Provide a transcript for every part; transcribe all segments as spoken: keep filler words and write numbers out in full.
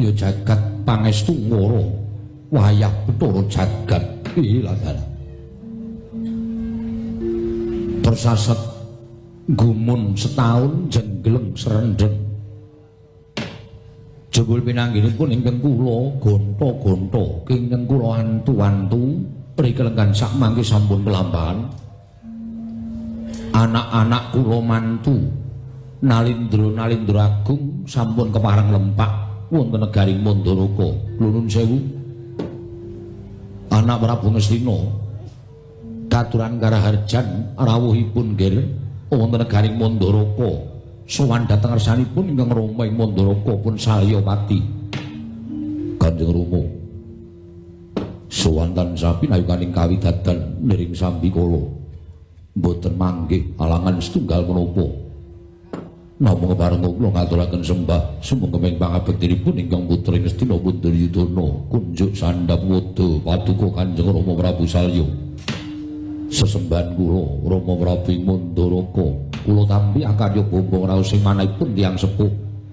ya jagat pangestu ngoro wayah Bathara jagat iladana bersaset gumun setahun jenggleng serendeng jebul pinangginipun ingkang kula gonta-gonta ingkang kula antu-antu prikelenggan sak mangke sampun kelampahan anak-anak kula mantu Nalindra Nalindra Agung sampun kepareng lempak wonten negaring Mandaraka nuwun sewu anak Prabu Ngastina katuran karaharjan rawuhipun nggih wonten negaring Mandaraka sowan dhateng ngarsanipun ingkang Rama ing Mandaraka pun Salyawati Kanjeng Rama sowan tansah pinayukaning kawidadan niring sambikala mboten manggih alangan setunggal menapa namung kepareng kula ngaturaken sembah sumangga ing pangabektinipun ingkang putra Ngastina Duryudana kunjuk sandhap wada paduka Kanjeng Rama Prabu Salya sesembahan kula Rama Prabu ing Mandaraka kula tampi akarya bombong raos sing manahipun tiyang sepuh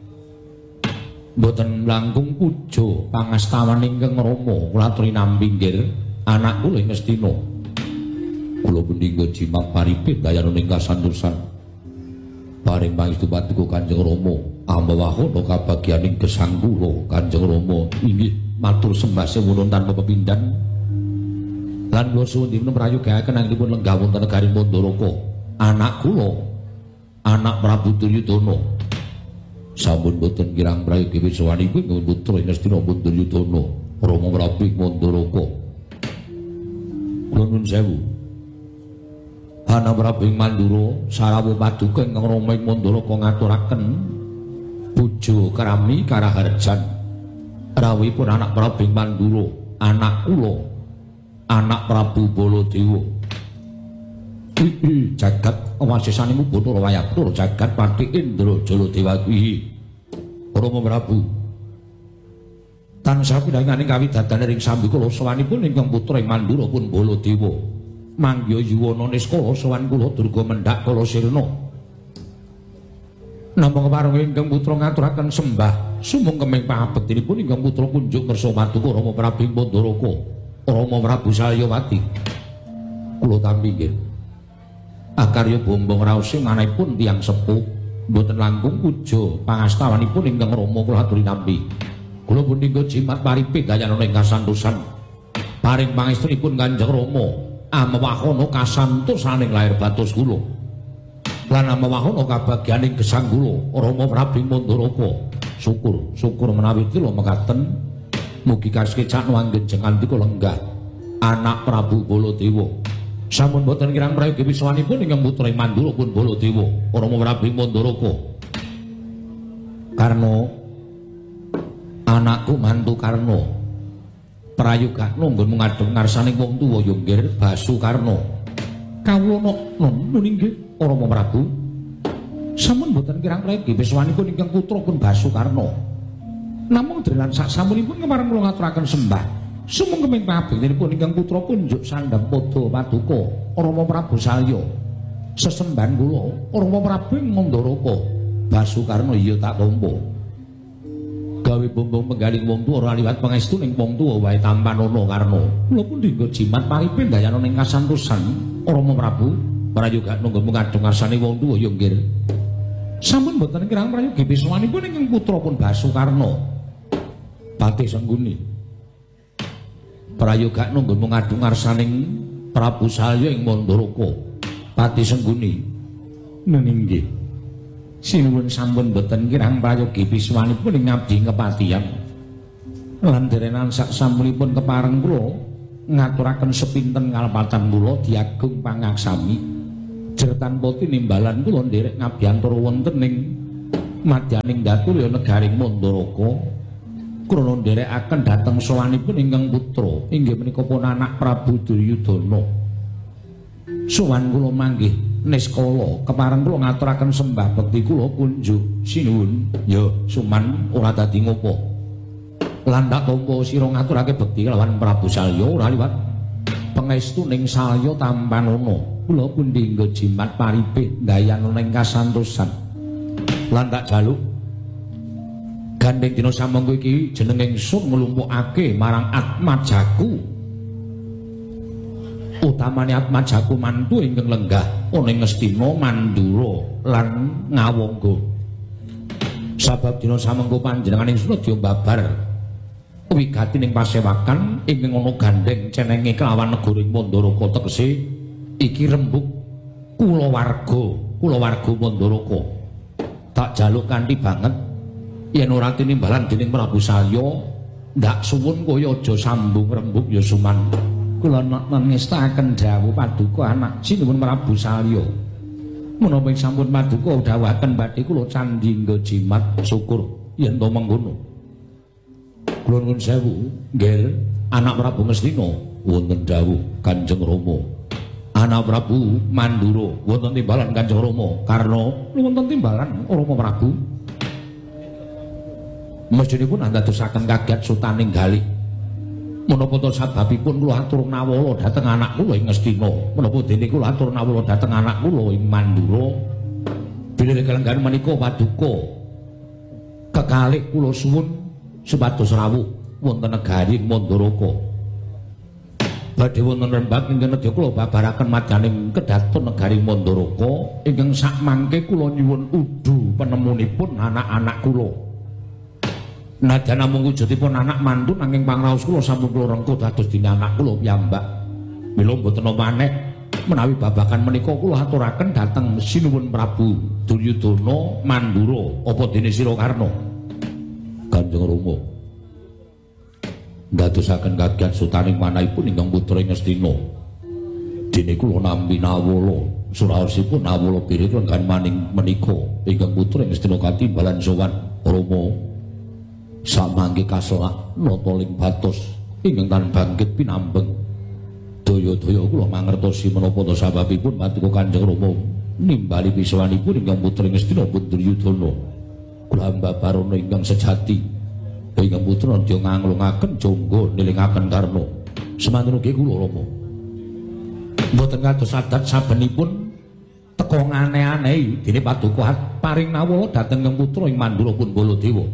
mboten langkung puja pangastawan ingkang Rama kula aturi nampi nggih anak kula Ngastina kula pendhingga jimat paripit dayaning kasantosan paring pangestu paduka Kanjeng Rama ambawahana kabagyaning gesang kula Kanjeng Rama inggih matur sembah sewunun tanpa pepindhan lan kula suwun dipun prayogaken anggenipun lenggah wonten negari Mandaraka anak kula anak Prabu Duryudana sampun boten kirang prayogi wiswanipun ingkang putra Ngastina Duryudana Rama Prabu Mandaraka kula nuwun sewu Ana Prabu Mandura sarawuh paduka ingkang Rama ing Mandaraka ngaturaken puja krami karaharjan rawuhipun anak Prabu Mandura anak kula anak Prabu Baladewa jagat wasesanimu Bathara wayah Bathara jagat Pati Indra Jaladewa kuwi Rama Prabu tansah pinanganing kawidadan ing sambikala sawanipun ingkang putra ing Mandura pun Baladewa manggya yuwana niskala sowan kula durga mendhak kala sirna namung kepareng ingkang putra ngaturaken sembah sumangga ing pangabektinipun ingkang putra kunjuk ngersa paduka Rama Prabu Mandaraka Rama Prabu Salyawati kula tampi nggih akarya bombong raos sing manahipun tiyang sepuh mboten langkung puja pangastawanipun ingkang Rama kula aturi nampi kula punika jimat paripit dayaning kasantosan paring pangestunipun Kanjeng Rama amawahana kasantosaning lair batos kula lan amawahana kabagyaning gesang kula Rama Prabu Mandaraka syukur syukur menawi kula mekaten mugi kasekecak anggen antika lenggah anak Prabu Baladewa sampun boten kirang prayogi wiswanipun ingkang putra Mandura pun Baladewa Rama Prabu Mandaraka Karna anakku mantu Karna prayogakna nggon ngadhep ngarsaning wong tuwa ya nggih Basukarna kawula nun inggih Rama Prabu sampun boten kirang prayogi wiswanipun ingkang putra pun Basukarna namung drelan saksampunipun kemareng kula ngaturaken sembah sumangga ing pangabektinipun ingkang putra kunjuk sandhap pada paduka Rama Prabu Salya sesembahan kula Rama Prabu ing Mandaraka Basukarna iya tak tampa gawe bombong penggaling wong tuwa ora liwat pangestu ning wong tuwa wae tampanana karna kula pun dinggo jimat paripin dayaning kasantosan Rama Prabu prayogakna nggo ngadhep ngarsane wong tuwa ya nggih sampun boten kirang prayogi wiswanipun ingkang putra pun Basukarna Pati Sengguni prayogakna nggo ngadhep ngarsaning Prabu Salya ing Mandaraka Pati Sengguni nenggih sinuwun sampun boten kirang prayogi wiswanipun ing ngabdi kepatihan lan derenan sak sampunipun kepareng kula ngaturaken sepinten kalpatan kula diagung pangaksami jertan poti nimbalan kula nderek ngabdiantara wonten ing madyaning datur ya negaring Mandaraka krana nderekaken dhateng sowanipun ingkang putra inggih menika pun anak Prabu Duryudana sowan kula manggih niskala kepareng kula ngaturaken sembah bekti kula kunjuk sinuwun ya suman ora dadi ngopo lan tak tampa sira ngaturake bekti kelawan Prabu Salya ora liwat pangestu ning Salya tampanana kula pun dinggo jimat paripit dayan ning kasantosan lan tak jaluk Gandeng dina samengko iki jeneng ingsun nglumpukake marang Atmajaku. Utamane Atmajaku mantu ingkang lenggah ana ing Ngastina, Mandura lan Ngawangga. Sabab dina samengko panjenengan ingsun nedya babar wigati ning pasewakan ingkang ana gandeng cenenge kelawan negara Mandaraka tegese iki rembug kulawarga, kulawarga Mandaraka. Tak jaluk kanthi banget yen ora tinimbalan dening Prabu Salya, ndak suwun kaya aja sambung rembug ya Suman. Kula ngestakaken dawuh paduka anak sinuwun Prabu Salya. Menapa sampun paduka dawuhaken badhe kula candhingga jimat syukur yen to mengkono. Kula nuwun sewu, nggih anak Prabu Ngastina wonten dawuh Kanjeng Rama. Anak Prabu Mandura wonten timbalan Kanjeng Rama karna wonten timbalan Rama Prabu. Mestinipun andadosaken kagiat sutaning galih. Menapa to sababipun kula atur nawala dhateng anak kula ing Ngastina, menapa dene kula atur nawala dhateng anak kula ing Mandura. Bilih kalenggan menika paduka kekalih kula suwun supados rawuh wonten negari Mandaraka. Badhe wonten rembag ingkang nedya kula babaraken madyaning kedaton negari Mandaraka ingkang sakmangke kula nyuwun udu penemunipun anak-anak kula. Nadyan namung wujudipun anak mantu nanging pangraos kula sampun kula rengkuh dados dene anak kula piyambak. Mila mboten maneh menawi babagan menika kula aturaken dhateng sinuwun Prabu Duryudana Mandura apa dene Sira Karna. Kanjeng Rama ndadosaken kagiat sutaning manahipun ingkang putra ing Ngastina. Dene kula nampi nawala suraosipun nawala pirit lan maning menika ingkang putra ing Ngastina katimbalan sowan Rama samangke kaselak nata ling batos ingkang tan bangkit pinambeng. Daya-daya kula mangertosi menapa to sababipun paduka Kanjeng Rama nimbali piswanipun ingkang putra ing Ngastina Duryudana. Kula mbabarana ingkang sejati ingkang putra nedya nganglungaken jangga nilingaken karna semanten ugi kula Rama mboten kados adat sabenipun teka ngane-anehi dene paduka paring nawala dhateng ing putra ing Mandura pun Baladewa.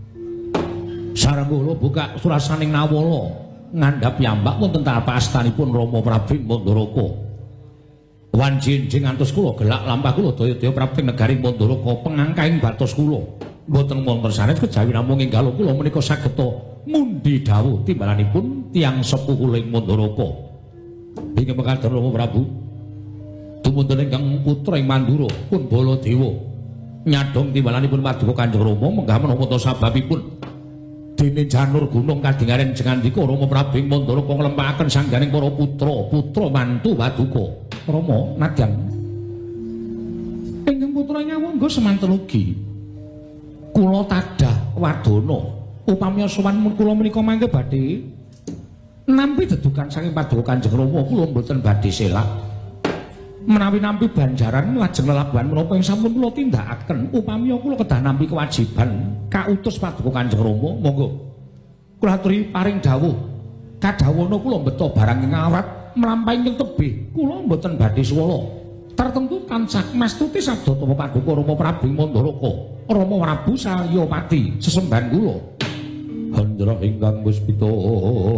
Sareng kula buka surasaning nawala ngandhap piyambak wonten tapastanipun Rama Prabu Mandaraka. Wanjing-jing ngantos kula gelak lampah kula daya-daya Prabu negari Mandaraka pengangkaing batos kula. Mboten wonten sanes kejawi namung enggal kula menika saged mundi dawuh timbalanipun tiyang sepuh kula ing Mandaraka. Inggih mekaten Rama Prabu. Dumunten ingkang putra ing Mandura pun Baladewa. Nyadong timbalanipun paduka Kanjeng Rama menggah menapa to sababipun dene janur gunung kadingaren jengandika Rama Prabu ing Mandaraka nglempakaken sangganing para putra, putra mantu paduka. Rama nadyan ingkang putra ing Ngawangga semanten ugi kula tadah wadana upami sowan kula menika mangke badhe nampi dedukan saking paduka Kanjeng Rama kula mboten badhe selak menawi nampi banjaran lajeng lelabuhan menapa ing sampun kula tindakaken upami kula kedah nampi kewajiban kautus paduka Kanjeng Rama monggo kula aturi paring dawuh kadhawana kula mbeta barang ing awrat mlampahi ing tebih kula mboten badhe swala tertentu tansah mastuti sabda tapa paduka Rama Prabu Mandaraka Rama Prabu Salyapati sesembahan kula Handra ingkang puspita